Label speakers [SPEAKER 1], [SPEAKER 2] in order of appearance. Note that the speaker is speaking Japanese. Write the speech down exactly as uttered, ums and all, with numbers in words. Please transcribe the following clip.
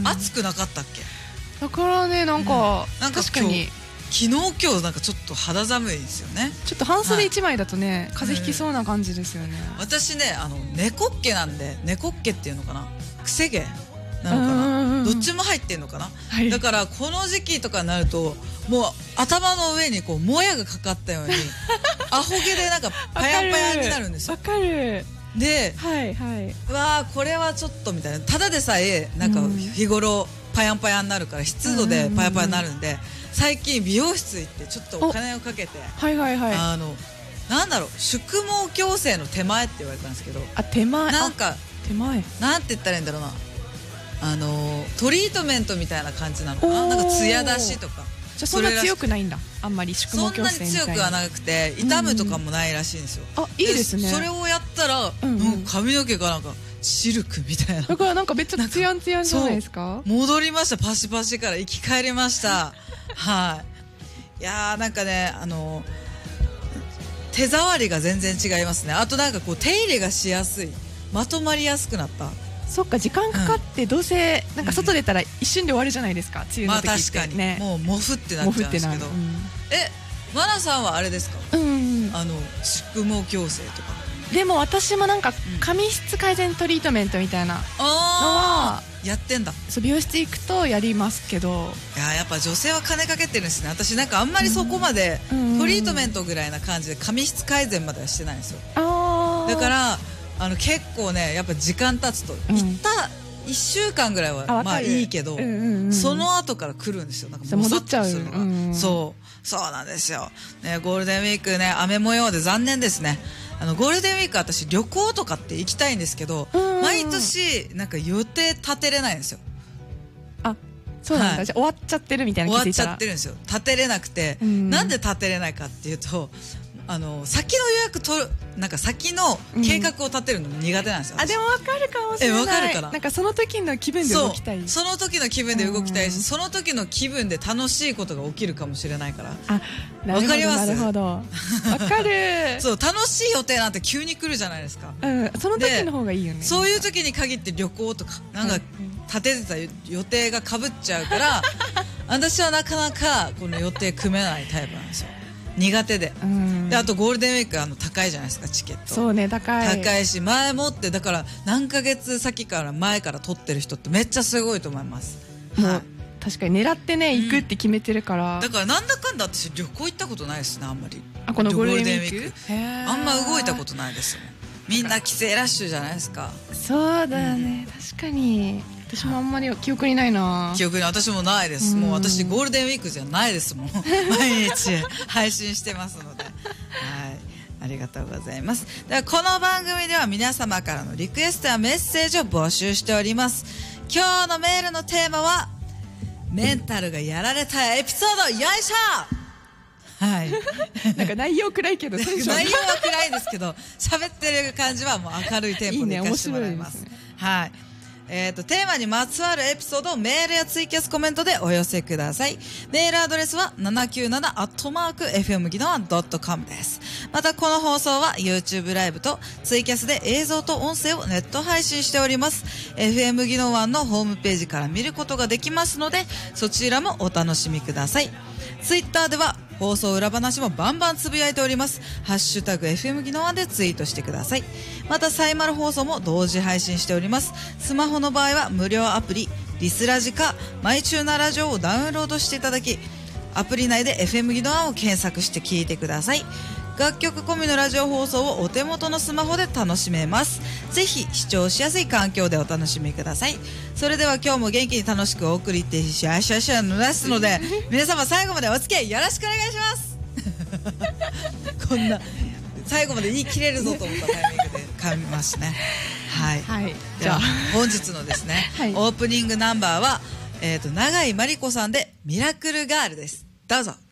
[SPEAKER 1] 暑くなかったっけ。
[SPEAKER 2] だからねなんか、
[SPEAKER 1] うん、なんか
[SPEAKER 2] 確かに
[SPEAKER 1] 昨日今日なんかちょっと肌寒いですよね。
[SPEAKER 2] ちょっと半袖一枚だとね、はい、風邪ひきそうな感じですよね、
[SPEAKER 1] うん、私ねあの猫っ毛なんで、猫っ毛っていうのかな、癖毛なのかな、どっちも入ってんのかな、はい、だからこの時期とかになるともう頭の上にこうもやがかかったようにアホ毛でなんかパヤパヤになるんですよ。
[SPEAKER 2] わかる。
[SPEAKER 1] で、
[SPEAKER 2] はいはい、
[SPEAKER 1] うわーこれはちょっとみたいな、ただでさえなんか日頃パヤンパヤになるから湿度でパヤパヤになるんで、最近美容室行ってちょっとお金をかけて、
[SPEAKER 2] はいはいはい、
[SPEAKER 1] あのなんだろう、宿毛矯正の手前って言われたんですけど、
[SPEAKER 2] あ手前、
[SPEAKER 1] なんか
[SPEAKER 2] 手前
[SPEAKER 1] なんて言ったらいいんだろうな、あのトリートメントみたいな感じなのかな、なんか艶出しとか。
[SPEAKER 2] じゃそんな強くないんだ、あんまり宿毛矯正みたいな。
[SPEAKER 1] そんなに強くはなくて痛むとかもないらしいんですよ、
[SPEAKER 2] うんうん、あいいですね。
[SPEAKER 1] それをやったら、うんうん、髪の毛がなんかシルクみたいな、
[SPEAKER 2] だからなんかめっちゃツヤンツヤンじゃないですか。
[SPEAKER 1] 戻りました、パシパシから生き返りましたはい、いやーなんかねあの手触りが全然違いますね。あとなんかこう手入れがしやすい、まとまりやすくなった。
[SPEAKER 2] そっか、時間かかって、うん、どうせなんか外出たら一瞬で終わるじゃないですか、梅雨の時って、ね、まあ確かに、
[SPEAKER 1] ね、もうモフってなっちゃうんですけど、うん、えマナさんはあれですか、うん、あの宿毛矯正とか。
[SPEAKER 2] でも私もなんか髪質改善トリートメントみたいなのは
[SPEAKER 1] やってんだ。
[SPEAKER 2] そう美容室行くとやりますけど、
[SPEAKER 1] いややっぱ女性は金かけてるんですね。私なんかあんまりそこまで、うん、トリートメントぐらいな感じで髪質改善まではしてないんですよ。あだからあの結構ねやっぱ時間経つと、うん、行ったいっしゅうかんぐらいはまあいいけど、うんうんうん、その後から来るんですよ。なんかもさっとするのが、うんうん、そうそうなんですよ、ね、ゴールデンウィークね雨模様で残念ですね。あのゴールデンウィーク私旅行とかって行きたいんですけど、うんうん、毎年なんか予定立てれないんですよ。
[SPEAKER 2] あそうなんだ、はい、じゃあ終わっちゃってるみたいな。
[SPEAKER 1] 終わっちゃってるんですよ、立てれなくて、うん、なんで立てれないかっていうと、あの先の予約取る、なんか先の計画を立てるの苦手なんですよ、
[SPEAKER 2] うん、あでも分かるかもしれない。
[SPEAKER 1] え分かるかな。
[SPEAKER 2] なんかその時の気分で動きたい。
[SPEAKER 1] そ, その時の気分で動きたいし、うん、その時の気分で楽しいことが起きるかもしれないから。あ分かります。
[SPEAKER 2] なるほど分かる
[SPEAKER 1] そう楽しい予定なんて急に来るじゃないですか、
[SPEAKER 2] うん、その時の方がいいよね。
[SPEAKER 1] そういう時に限って旅行とかなんか立ててた予定がかぶっちゃうから私はなかなかこの予定組めないタイプなんですよ。苦手で、うん、であとゴールデンウィークあの高いじゃないですかチケット。
[SPEAKER 2] そうね高い
[SPEAKER 1] 高いし前もってだから何ヶ月先から前から取ってる人ってめっちゃすごいと思います。
[SPEAKER 2] はい、確かに狙ってね、うん、行くって決めてるから。
[SPEAKER 1] だからなんだかんだ私旅行行ったことないですねあんまり。
[SPEAKER 2] あこのゴールデンウィーク
[SPEAKER 1] あんま動いたことないですよ。みんな帰省ラッシュじゃないですか。
[SPEAKER 2] そうだよね、うん、確かに私もあんまり記憶にないな。
[SPEAKER 1] 記憶に私もないです。もう私ゴールデンウィークじゃないですもん毎日配信してますのではいありがとうございます。ではこの番組では皆様からのリクエストやメッセージを募集しております。今日のメールのテーマはメンタルがやられたエピソードよいしょはい
[SPEAKER 2] なんか内容暗いけど
[SPEAKER 1] 内容は暗いですけど喋ってる感じはもう明るいテンポでいかせてもらいます。いいね、はいえーと、テーマにまつわるエピソードをメールやツイキャスコメントでお寄せください。メールアドレスは ななきゅうなな アットマーク エフエム ギノワン ドットコム です。またこの放送は YouTube ライブとツイキャスで映像と音声をネット配信しております。 エフエム ギノワンのホームページから見ることができますのでそちらもお楽しみください。ツイッターでは放送裏話もバンバンつぶやいております。ハッシュタグ エフエム ギノワンでツイートしてください。またサイマル放送も同時配信しております。スマホの場合は無料アプリリスラジかマイチューナラジオをダウンロードしていただきアプリ内で エフエム ギノワンを検索して聞いてください。楽曲込みのラジオ放送をお手元のスマホで楽しめます。ぜひ視聴しやすい環境でお楽しみください。それでは今日も元気に楽しくお送りってしゃしゃしゃのですので皆様最後までお付き合いよろしくお願いしますこんな最後まで言い切れるぞと思ったタイミングで噛みますね。はい、はい、じゃあ本日のですね、はい、オープニングナンバーは、えーと、永井真理子さんでミラクルガールです。どうぞ。